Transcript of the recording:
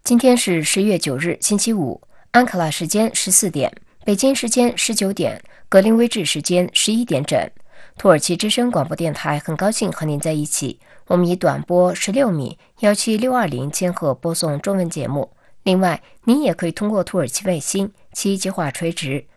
今天是10月9日，星期五，安卡拉时间14点，北京时间19点，格林威治时间11点整。土耳其之声广播电台很高兴和您在一起。我们以短波16米17620千赫播送中文节目。另外，您也可以通过土耳其卫星7计划垂直